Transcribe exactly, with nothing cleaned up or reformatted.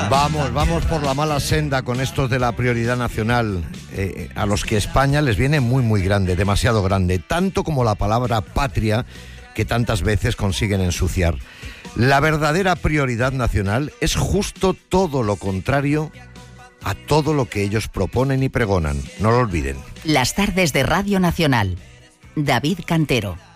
Vamos, vamos por la mala senda con estos de la prioridad nacional, eh, a los que España les viene muy, muy grande, demasiado grande, tanto como la palabra patria que tantas veces consiguen ensuciar. La verdadera prioridad nacional es justo todo lo contrario a todo lo que ellos proponen y pregonan. No lo olviden. Las tardes de Radio Nacional. David Cantero.